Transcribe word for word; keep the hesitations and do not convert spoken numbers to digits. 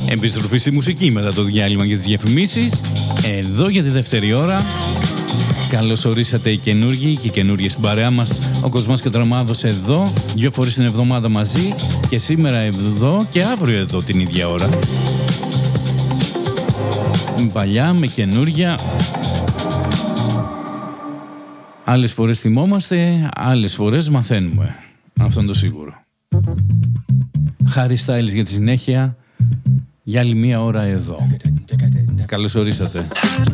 Επιστροφή στη μουσική μετά το διάλειμμα και τις διαφημίσεις. Εδώ για τη δεύτερη ώρα. Καλώς ορίσατε οι καινούργοι και οι καινούργιες στην παρέα μας. Ο Κοσμάς και Τραμάδος εδώ, δύο φορές την εβδομάδα μαζί και σήμερα εδώ και αύριο εδώ την ίδια ώρα. Με παλιά, με καινούργια. Άλλες φορές θυμόμαστε, άλλες φορές μαθαίνουμε. Αυτό είναι το σίγουρο. Χάρη Στάιλς για τη συνέχεια. Για άλλη μία ώρα εδώ. Καλώς ορίσατε.